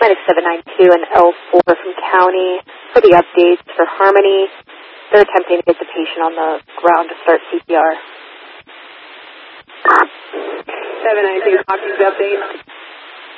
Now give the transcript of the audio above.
Medic 792 and L4 from County for the updates for Harmony. They're attempting to get the patient on the ground to start CPR. 792, copy the update.